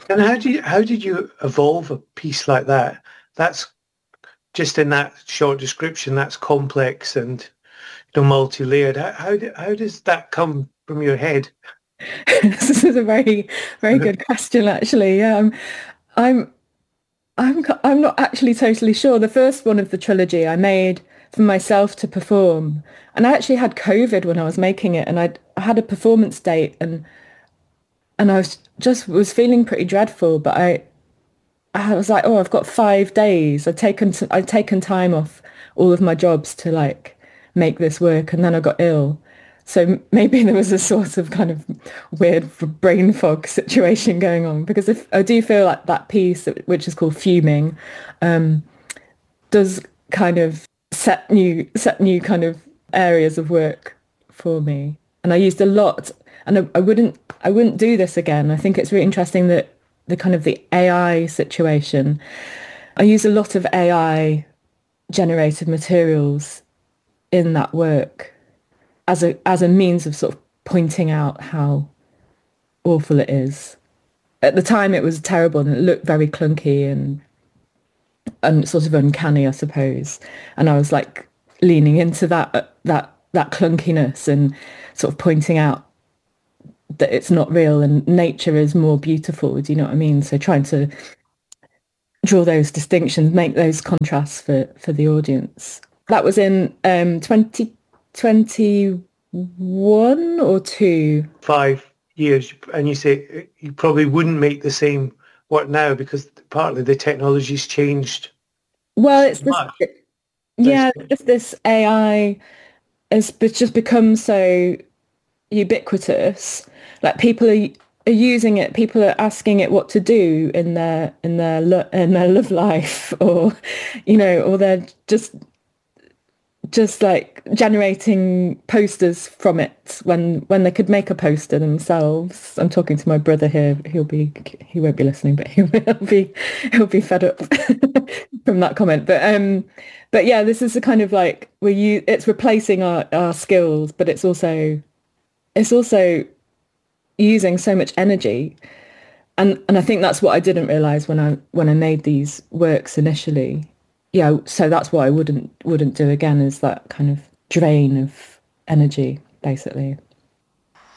And how did you evolve a piece like that? That's just in that short description. That's complex and multi-layered. How does that come from your head? This is a very, very good question, actually. I'm I'm not actually totally sure. The first one of the trilogy I made for myself to perform, and I actually had COVID when I was making it, and I had a performance date, and I was feeling pretty dreadful, but I was like, oh, I've got 5 days. I'd taken time off all of my jobs to like make this work, and then I got ill. So maybe there was a sort of kind of weird brain fog situation going on, because if I do feel like that piece, which is called Fuming, does kind of set new kind of areas of work for me. And I used a lot, and I wouldn't do this again. I think it's really interesting that the AI situation. I use a lot of AI generated materials in that work as a means of sort of pointing out how awful it is. At the time, it was terrible and it looked very clunky and sort of uncanny, I suppose. And I was like leaning into that clunkiness and sort of pointing out that it's not real and nature is more beautiful. Do you know what I mean? So trying to draw those distinctions, make those contrasts for the audience. That was in 2021 or two. 5 years, and you say you probably wouldn't make the same work now because partly the technology's changed Well, so it's this, much. There's, yeah, just this AI has just become so ubiquitous. Like are using it. People are asking it what to do in their love life, or or they're just like generating posters from it when they could make a poster themselves. I'm talking to my brother here. He won't be listening, but he'll be fed up from that comment. But yeah, this is the kind of like it's replacing our skills, but it's also using so much energy. And I think that's what I didn't realize when I made these works initially. Yeah, so that's what I wouldn't do again, is that kind of drain of energy, basically.